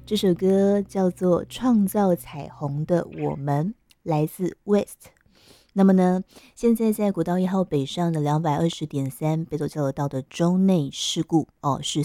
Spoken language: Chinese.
这首歌叫做《创造彩虹的我们》，来自 West。那么呢，现在在国道1号北上的220.3北斗交流道的州内事故是